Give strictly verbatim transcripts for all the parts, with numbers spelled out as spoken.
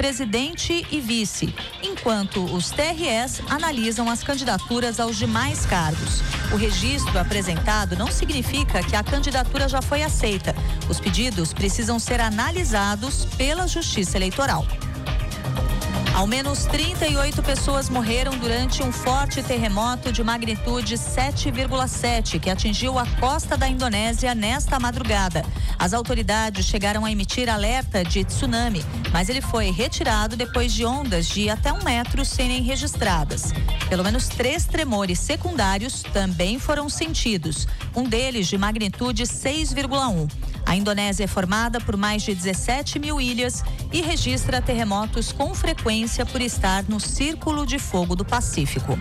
presidente e vice, enquanto os T R Es analisam as candidaturas aos demais cargos. O registro apresentado não significa que a candidatura já foi aceita. Os pedidos precisam ser analisados pela Justiça Eleitoral. Ao menos trinta e oito pessoas morreram durante um forte terremoto de magnitude sete vírgula sete que atingiu a costa da Indonésia nesta madrugada. As autoridades chegaram a emitir alerta de tsunami, mas ele foi retirado depois de ondas de até um metro serem registradas. Pelo menos três tremores secundários também foram sentidos, um deles de magnitude seis vírgula um. A Indonésia é formada por mais de dezessete mil ilhas e registra terremotos com frequência por estar no Círculo de Fogo do Pacífico.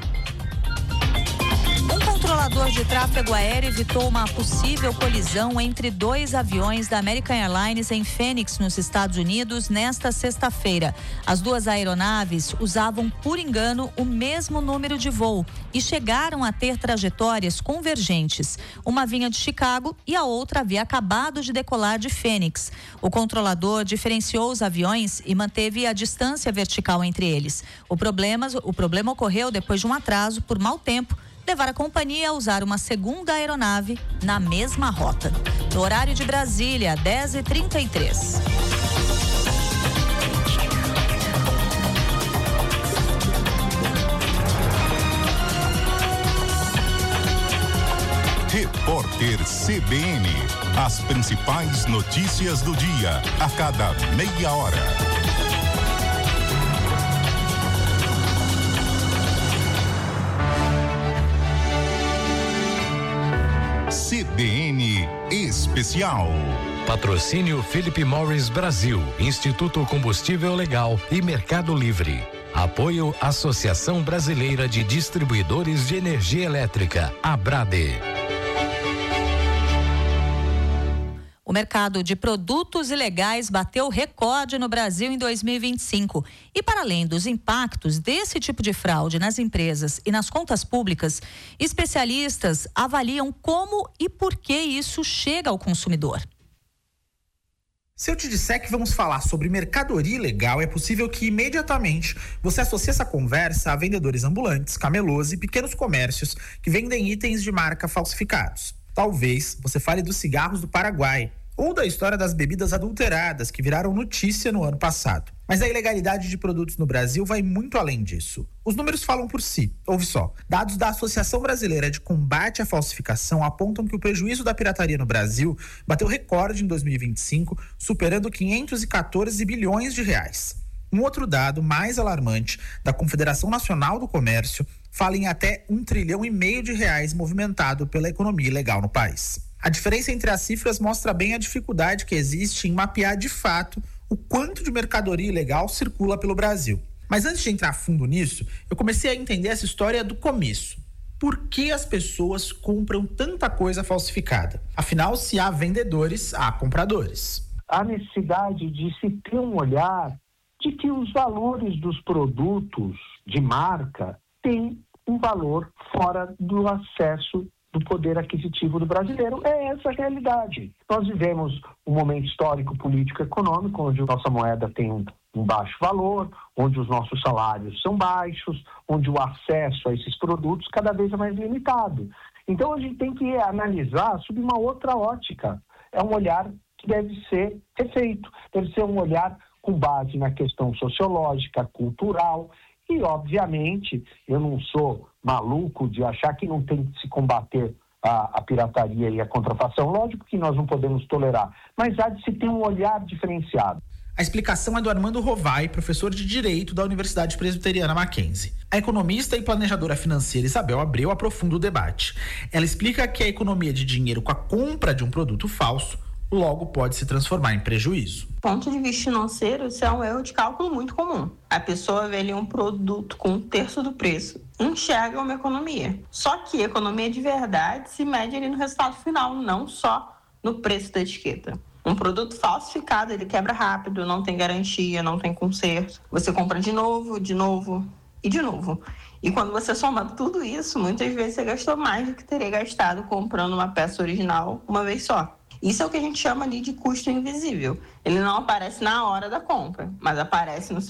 Um controlador de tráfego aéreo evitou uma possível colisão entre dois aviões da American Airlines em Phoenix, nos Estados Unidos, nesta sexta-feira. As duas aeronaves usavam, por engano, o mesmo número de voo e chegaram a ter trajetórias convergentes. Uma vinha de Chicago e a outra havia acabado de decolar de Phoenix. O controlador diferenciou os aviões e manteve a distância vertical entre eles. O problema, o problema ocorreu depois de um atraso por mau tempo, levar a companhia a usar uma segunda aeronave na mesma rota. No horário de Brasília, dez e trinta e três. Repórter C B N. As principais notícias do dia, a cada meia hora. C B N Especial. Patrocínio Philip Morris Brasil, Instituto Combustível Legal e Mercado Livre. Apoio Associação Brasileira de Distribuidores de Energia Elétrica, ABRADE. O mercado de produtos ilegais bateu recorde no Brasil em dois mil e vinte e cinco. E para além dos impactos desse tipo de fraude nas empresas e nas contas públicas, especialistas avaliam como e por que isso chega ao consumidor. Se eu te disser que vamos falar sobre mercadoria ilegal, é possível que imediatamente você associe essa conversa a vendedores ambulantes, camelôs e pequenos comércios que vendem itens de marca falsificados. Talvez você fale dos cigarros do Paraguai, ou da história das bebidas adulteradas que viraram notícia no ano passado. Mas a ilegalidade de produtos no Brasil vai muito além disso. Os números falam por si. Ouve só. Dados da Associação Brasileira de Combate à Falsificação apontam que o prejuízo da pirataria no Brasil bateu recorde em dois mil e vinte e cinco, superando quinhentos e quatorze bilhões de reais. Um outro dado mais alarmante da Confederação Nacional do Comércio fala em até um trilhão e meio de reais movimentado pela economia ilegal no país. A diferença entre as cifras mostra bem a dificuldade que existe em mapear de fato o quanto de mercadoria ilegal circula pelo Brasil. Mas antes de entrar a fundo nisso, eu comecei a entender essa história do começo. Por que as pessoas compram tanta coisa falsificada? Afinal, se há vendedores, há compradores. A necessidade de se ter um olhar de que os valores dos produtos de marca têm um valor fora do acesso do poder aquisitivo do brasileiro. É essa a realidade. Nós vivemos um momento histórico, político, econômico, onde a nossa moeda tem um, um baixo valor, onde os nossos salários são baixos, onde o acesso a esses produtos cada vez é mais limitado. Então a gente tem que analisar sob uma outra ótica. É um olhar que deve ser refeito, deve ser um olhar com base na questão sociológica, cultural. E, obviamente, eu não sou maluco de achar que não tem que se combater a, a pirataria e a contrafação. Lógico que nós não podemos tolerar, mas há de se ter um olhar diferenciado. A explicação é do Armando Rovai, professor de Direito da Universidade Presbiteriana Mackenzie. A economista e planejadora financeira Isabel Abreu aprofunda o debate. Ela explica que a economia de dinheiro com a compra de um produto falso logo pode se transformar em prejuízo. Do ponto de vista financeiro, isso é um erro de cálculo muito comum. A pessoa vê ali um produto com um terço do preço, enxerga uma economia. Só que a economia de verdade se mede ali no resultado final, não só no preço da etiqueta. Um produto falsificado, ele quebra rápido, não tem garantia, não tem conserto. Você compra de novo, de novo e de novo. E quando você soma tudo isso, muitas vezes você gastou mais do que teria gastado comprando uma peça original uma vez só. Isso é o que a gente chama ali de custo invisível. Ele não aparece na hora da compra, mas aparece no seu